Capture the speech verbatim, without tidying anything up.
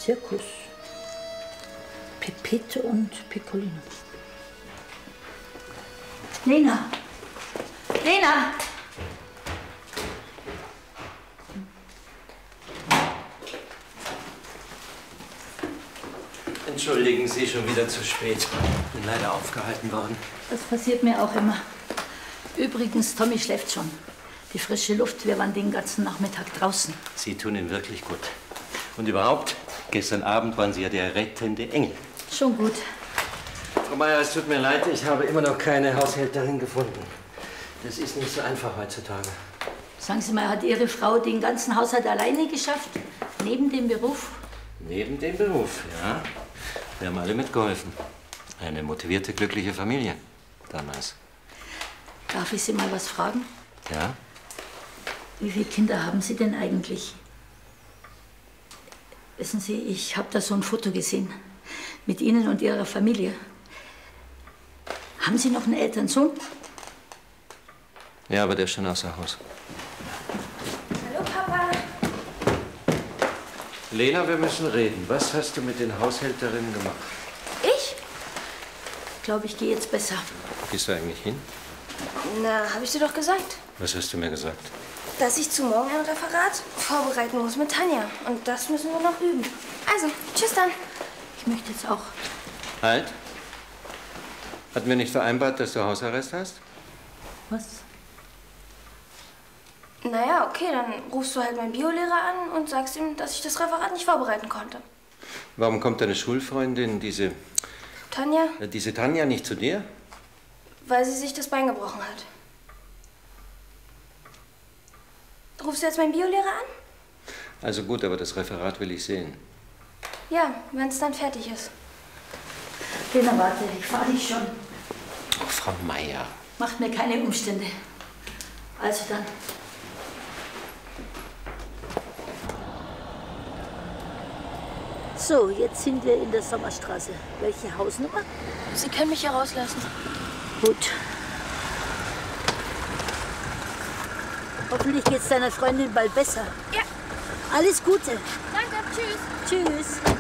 Zirkus. Pepito und Piccolino. Lena! Lena! Entschuldigen Sie, schon wieder zu spät. Bin leider aufgehalten worden. Das passiert mir auch immer. Übrigens, Tommy schläft schon. Die frische Luft, wir waren den ganzen Nachmittag draußen. Sie tun ihm wirklich gut. Und überhaupt, gestern Abend waren Sie ja der rettende Engel. Schon gut. Frau Meier, es tut mir leid, ich habe immer noch keine Haushälterin gefunden. Das ist nicht so einfach heutzutage. Sagen Sie mal, hat Ihre Frau den ganzen Haushalt alleine geschafft? Neben dem Beruf? Neben dem Beruf, ja. Wir haben alle mitgeholfen. Eine motivierte, glückliche Familie damals. Darf ich Sie mal was fragen? Ja? Wie viele Kinder haben Sie denn eigentlich? Wissen Sie, ich habe da so ein Foto gesehen. Mit Ihnen und Ihrer Familie. Haben Sie noch einen älteren Sohn? Ja, aber der ist schon außer Haus. Hallo, Papa. Lena, wir müssen reden. Was hast du mit den Haushälterinnen gemacht? Ich? Ich glaube, ich gehe jetzt besser. Gehst du eigentlich hin? Na, habe ich dir doch gesagt. Was hast du mir gesagt? Dass ich zu morgen ein Referat vorbereiten muss mit Tanja. Und das müssen wir noch üben. Also, tschüss dann. Ich möchte jetzt auch. Halt. Hatten wir nicht vereinbart, dass du Hausarrest hast? Was? Naja, okay, dann rufst du halt meinen Biolehrer an und sagst ihm, dass ich das Referat nicht vorbereiten konnte. Warum kommt deine Schulfreundin, diese... Tanja? Äh, diese Tanja, nicht zu dir? Weil sie sich das Bein gebrochen hat. Rufst du jetzt meinen Biolehrer an? Also gut, aber das Referat will ich sehen. Ja, wenn es dann fertig ist. Lena, warte, ich fahre dich schon. Oh, Frau Meier. Macht mir keine Umstände. Also dann. So, jetzt sind wir in der Sommerstraße. Welche Hausnummer? Sie können mich hier rauslassen. Gut. Hoffentlich geht's deiner Freundin bald besser. Ja. Alles Gute. Danke, tschüss. Tschüss.